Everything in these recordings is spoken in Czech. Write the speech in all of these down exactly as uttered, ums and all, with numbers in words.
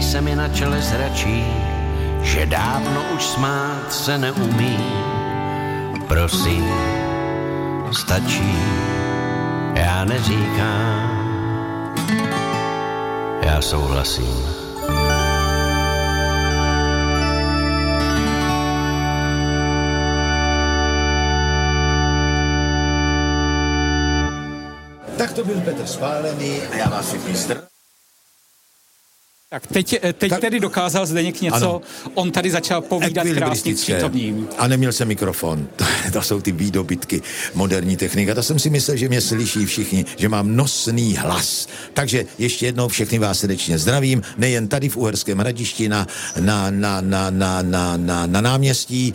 se mi na čele zračí, že dávno už smát se neumí. Prosím, stačí, já neříkám, já souhlasím. Tak to byl Petr Spálený a já vás všichni zdravím. Tak teď, teď tak, tedy dokázal Zdeněk něco, ano. On tady začal povídat krásně přítomným. A neměl jsem mikrofon, to, to jsou ty výdobytky moderní technika, to jsem si myslel, že mě slyší všichni, že mám nosný hlas. Takže ještě jednou všechny vás srdečně zdravím, nejen tady v Uherském Hradišti na, na, na, na, na, na, na, na náměstí.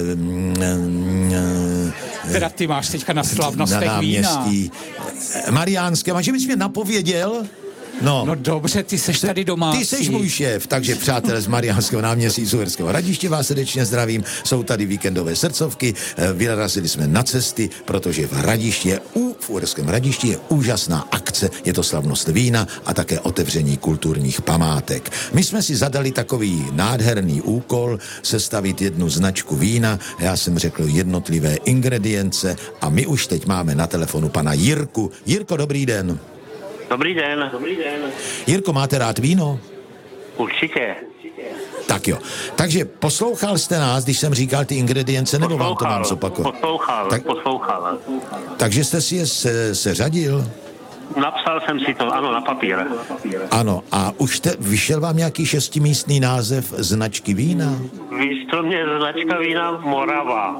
Teda ty máš teďka na slavnostech na náměstí vína. Mariánském, a že bys mě napověděl? No, no dobře, ty seš tady domácí. Ty seš můj šéf, takže přátelé z Mariánského náměstí z Uherského Hradiště vás srdečně zdravím. Jsou tady víkendové srdcovky, vyrazili jsme na cesty, protože v Hradišti je, u, v Uherském Hradišti je úžasná akce, je to slavnost vína a také otevření kulturních památek. My jsme si zadali takový nádherný úkol sestavit jednu značku vína, já jsem řekl jednotlivé ingredience a my už teď máme na telefonu pana Jirku. Jirko, dobrý den. Dobrý den. Dobrý den. Jirko, máte rád víno? Určitě. Tak jo. Takže poslouchal jste nás, když jsem říkal ty ingredience, nebo vám to mám zopakovat? Poslouchal, tak, poslouchal. Takže jste si je se, seřadil? Napsal jsem si to, ano, na papír. Ano, a už te, vyšel vám nějaký šestimístný název značky vína? Vyšel mě značka vína Morava.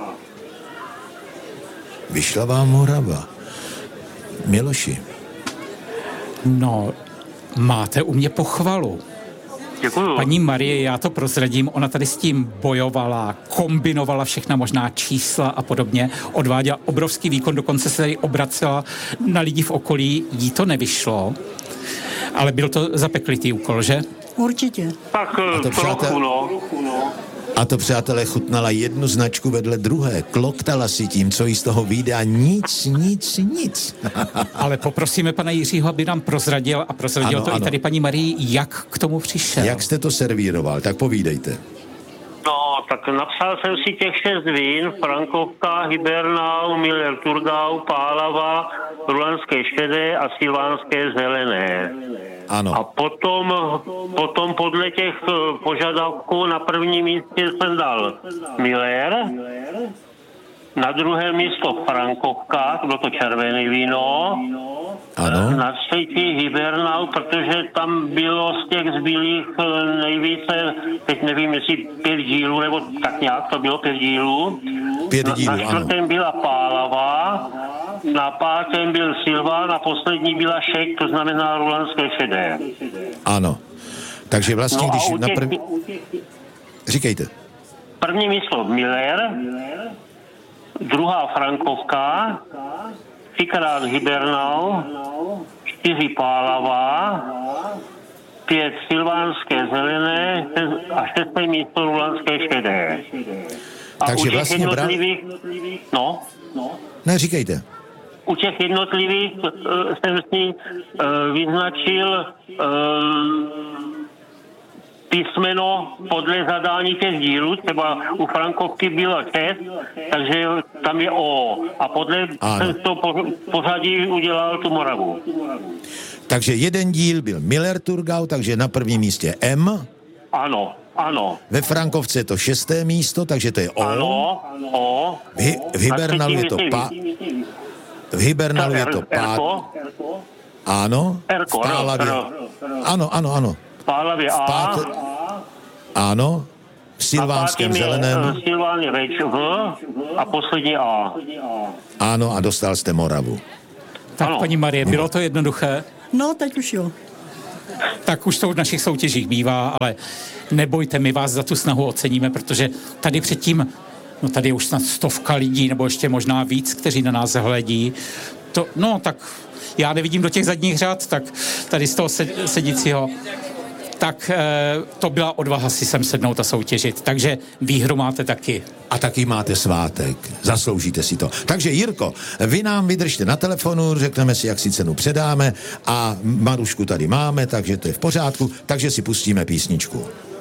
Vyšla vám Morava. Miloši. No, máte u mě pochvalu. Děkuju. Paní Marie, já to prozradím, ona tady s tím bojovala, kombinovala všechna možná čísla a podobně, odváděla obrovský výkon, dokonce se tady obracela na lidi v okolí, jí to nevyšlo, ale byl to zapeklitý úkol, že? Určitě. Tak to trochu, no. A to, přátelé, chutnala jednu značku vedle druhé. Kloktala si tím, co jí z toho vyjde a nic, nic, nic. Ale poprosíme pana Jiřího, aby nám prozradil a prozradil ano, to ano. I tady paní Marii, jak k tomu přišel. Jak jste to servíroval, tak povídejte. No, tak napsal jsem si těch šest vín, Frankovka, Hibernál, Miller Thurgau, Pálava, Rulanské šedé a Silvánské zelené. Ano. A potom, potom podle těch požadavků na první místě jsem dal Miller, na druhé místo Frankovka, bylo to červené víno, ano. Na třetí Hibernál, protože tam bylo z těch zbylých nejvíce, teď nevím, jestli pět dílů, nebo tak nějak to bylo pět dílů. Pět dílů, na, na čtvrtém ano. Byla Pálava, na pátém byl Silván a poslední byla Šek, to znamená Rulanské šedé. Ano. Takže vlastně, no když těch, na první... Říkejte. První místo Miller, druhá Frankovka, třikrát Hibernál, čtyři Pálava, pět Silvánské zelené a šesté místo Rulanské šedé. A takže vlastně jednotlivých... Bral... No, no. Ne, říkejte. U těch jednotlivých uh, jsem si uh, vyznačil uh, písmeno podle zadání těch dílů, třeba u Frankovky bylo šest, takže tam je O. A podle jsem to pořadí udělal tu Moravu. Takže jeden díl byl Miller Thurgau, takže na prvním místě M. Ano, ano. Ve Frankovce je to šesté místo, takže to je O. Ano, O. V, hi- v Hibernalu je to pa... V Hibernalu je to pát... Ano. Erko, v Pálavě... Ano, ano, ano. V Pálavě A. Páte... Ano. V Silvánském zeleném. Silván je več V a poslední A. Ano, a dostal jste Moravu. Tak, ano. Paní Marie, bylo to jednoduché? No, teď už jo. Tak už to v našich soutěžích bývá, ale nebojte, my vás za tu snahu oceníme, protože tady předtím, no tady je už snad stovka lidí, nebo ještě možná víc, kteří na nás hledí. To, no tak já nevidím do těch zadních řad, tak tady z toho sedícího. tak e, to byla odvaha si sem sednout a soutěžit. Takže výhru máte taky. A taky máte svátek. Zasloužíte si to. Takže Jirko, vy nám vydržte na telefonu, řekneme si, jak si cenu předáme a Marušku tady máme, takže to je v pořádku, takže si pustíme písničku.